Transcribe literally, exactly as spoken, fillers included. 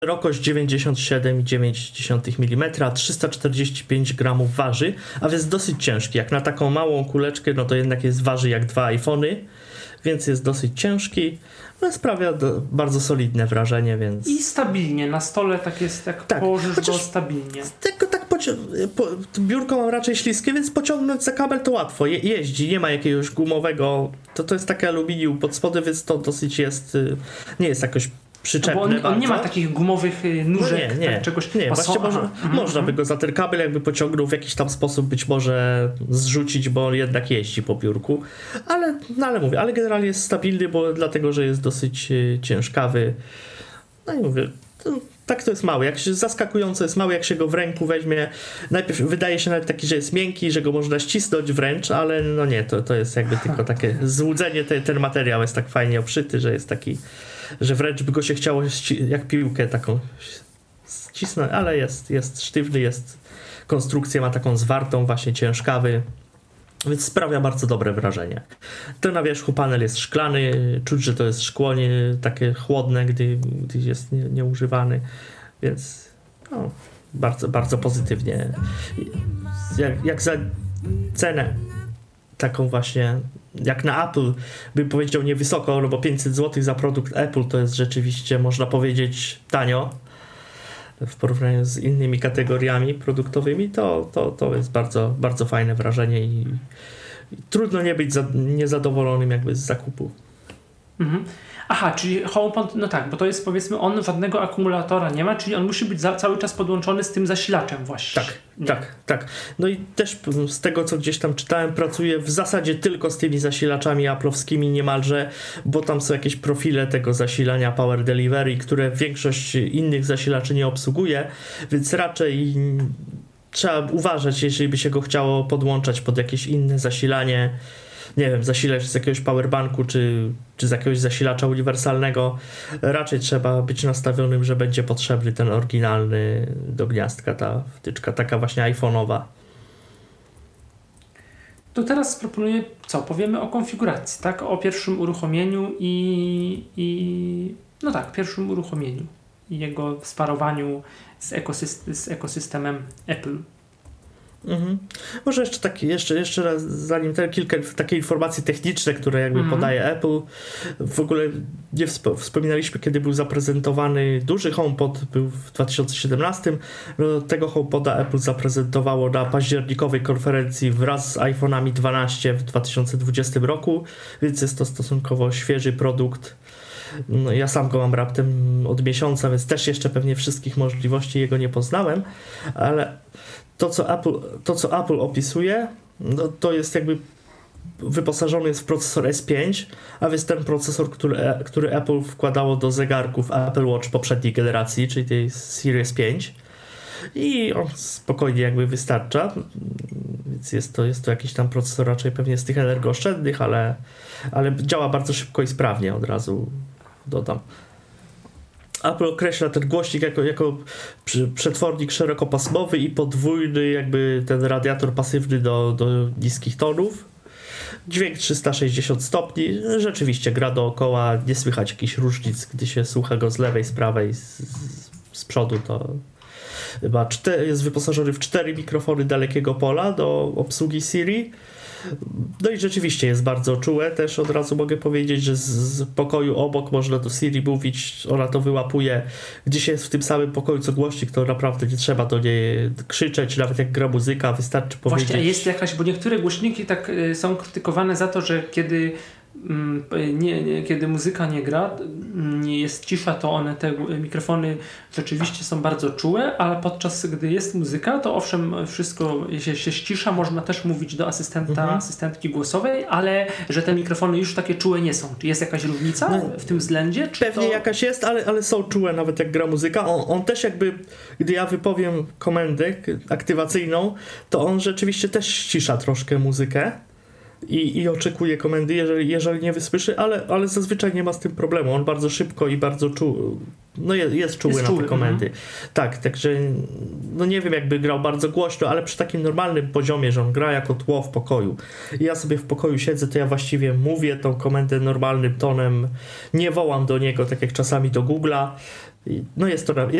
Szerokość dziewięćdziesiąt siedem i dziewięć milimetrów, trzysta czterdzieści pięć gramów waży, a więc dosyć ciężki. Jak na taką małą kuleczkę, no to jednak jest waży jak dwa iPhony, więc jest dosyć ciężki. No, sprawia do, bardzo solidne wrażenie, więc... I stabilnie, na stole tak jest, jak tak, położysz go stabilnie. Tylko tak poci- po, biurko mam raczej śliskie, więc pociągnąć za kabel to łatwo. Je- jeździ, nie ma jakiegoś gumowego, to, to jest takie aluminium pod spodem, więc to dosyć jest, nie jest jakoś przyczepne. No bo on, on nie ma takich gumowych nóżek, no nie, nie, tak, czegoś... Nie, właśnie może, mhm, można by go za ten kabel jakby pociągnął w jakiś tam sposób być może zrzucić, bo on jednak jeździ po biurku, ale, no ale mówię, ale generalnie jest stabilny, bo dlatego, że jest dosyć y, ciężkawy. No i mówię, to, tak to jest mały, jak się, zaskakująco jest mały, jak się go w ręku weźmie, najpierw wydaje się nawet taki, że jest miękki, że go można ścisnąć wręcz, ale no nie, to, to jest jakby tylko takie złudzenie, te, ten materiał jest tak fajnie obszyty, że jest taki, że wręcz by go się chciało ści- jak piłkę taką ścisnąć, ale jest, jest sztywny, jest konstrukcja ma taką zwartą, właśnie ciężkawy, więc sprawia bardzo dobre wrażenie. Ten na wierzchu panel jest szklany, czuć, że to jest szkło nie, takie chłodne, gdy, gdy jest nie, nieużywany, więc no, bardzo, bardzo pozytywnie. Jak, jak za cenę taką właśnie, jak na Apple bym powiedział niewysoko, no bo pięćset złotych za produkt Apple to jest rzeczywiście, można powiedzieć, tanio w porównaniu z innymi kategoriami produktowymi, to, to, to jest bardzo, bardzo fajne wrażenie i, i trudno nie być za, niezadowolonym jakby z zakupu. Mhm. Aha, czyli HomePod, no tak, bo to jest, powiedzmy, on żadnego akumulatora nie ma, czyli on musi być za, cały czas podłączony z tym zasilaczem właśnie. Tak, nie. tak, tak. No i też z tego, co gdzieś tam czytałem, pracuje w zasadzie tylko z tymi zasilaczami aplowskimi niemalże, bo tam są jakieś profile tego zasilania Power Delivery, które większość innych zasilaczy nie obsługuje, więc raczej trzeba uważać, jeżeli by się go chciało podłączać pod jakieś inne zasilanie, nie wiem, zasilacz z jakiegoś powerbanku czy, czy z jakiegoś zasilacza uniwersalnego, raczej trzeba być nastawionym, że będzie potrzebny ten oryginalny do gniazdka, ta wtyczka, taka właśnie iPhone'owa. To teraz proponuję, co? Powiemy o konfiguracji, tak? O pierwszym uruchomieniu i, i no tak, pierwszym uruchomieniu i jego sparowaniu z, ekosystem, z ekosystemem Apple. Mhm. Może jeszcze tak, jeszcze, jeszcze raz, zanim te kilka takie informacji techniczne, które jakby mhm. podaje Apple. W ogóle nie wspo- wspominaliśmy, kiedy był zaprezentowany duży HomePod, był w dwa tysiące siedemnastym. No, tego HomePoda Apple zaprezentowało na październikowej konferencji wraz z iPhone'ami dwanaście w dwa tysiące dwudziestym roku, więc jest to stosunkowo świeży produkt. No, ja sam go mam raptem od miesiąca, więc też jeszcze pewnie wszystkich możliwości jego nie poznałem, ale to, co Apple, to, co Apple opisuje, no, to jest jakby wyposażony jest w procesor S pięć, a więc ten procesor, który, który Apple wkładało do zegarków Apple Watch poprzedniej generacji, czyli tej Series pięć. I on spokojnie jakby wystarcza, więc jest to, jest to jakiś tam procesor raczej pewnie z tych energooszczędnych, ale, ale działa bardzo szybko i sprawnie, od razu dodam. Apple określa ten głośnik jako, jako przetwornik szerokopasmowy i podwójny jakby ten radiator pasywny do, do niskich tonów. Dźwięk trzysta sześćdziesiąt stopni, rzeczywiście gra dookoła, nie słychać jakichś różnic, gdy się słucha go z lewej, z prawej, z, z, z przodu, to chyba cztery, jest wyposażony w cztery mikrofony dalekiego pola do obsługi Siri. No i rzeczywiście jest bardzo czułe, też od razu mogę powiedzieć, że z, z pokoju obok można do Siri mówić, ona to wyłapuje, gdzieś jest w tym samym pokoju co głośnik, to naprawdę nie trzeba do niej krzyczeć, nawet jak gra muzyka, wystarczy powiedzieć. Właśnie, a jest jakaś, bo niektóre głośniki tak y, są krytykowane za to, że kiedy Nie, nie, kiedy muzyka nie gra, nie jest cisza, to one, te mikrofony rzeczywiście są bardzo czułe, ale podczas gdy jest muzyka, to owszem, wszystko się, się ścisza, można też mówić do asystenta, mhm. asystentki głosowej, ale że te mikrofony już takie czułe nie są. Czy jest jakaś różnica no, w tym względzie? Czy pewnie to... jakaś jest, ale, ale są czułe nawet jak gra muzyka. On, on też jakby, gdy ja wypowiem komendę aktywacyjną, to on rzeczywiście też ścisza troszkę muzykę. i, i oczekuje komendy, jeżeli, jeżeli nie wysłyszy, ale, ale zazwyczaj nie ma z tym problemu. On bardzo szybko i bardzo czuły, no jest, jest czuły jest na czuły, te komendy. Mm. Tak, także no nie wiem, jakby grał bardzo głośno, ale przy takim normalnym poziomie, że on gra jako tło w pokoju. I ja sobie w pokoju siedzę, to ja właściwie mówię tą komendę normalnym tonem, nie wołam do niego, tak jak czasami do Google'a. No jest to,